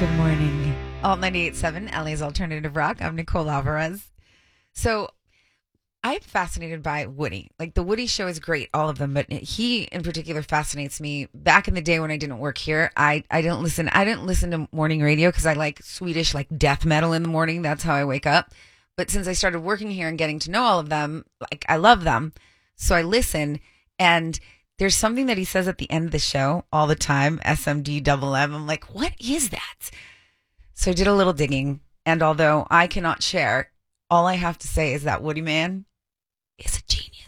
Good morning. Alt 98.7, LA's Alternative Rock. I'm Nicole Alvarez. So I'm fascinated by Woody. Like the Woody show is great, all of them, but he in particular fascinates me. Back in the day when I didn't work here, I didn't listen. I didn't listen to morning radio because I like Swedish like death metal in the morning. That's how I wake up. But since I started working here and getting to know all of them, like I love them. So I listen, and there's something that he says at the end of the show all the time, SMD double M. I'm like, what is that? So I did a little digging, and although I cannot share, all I have to say is that Woody Man is a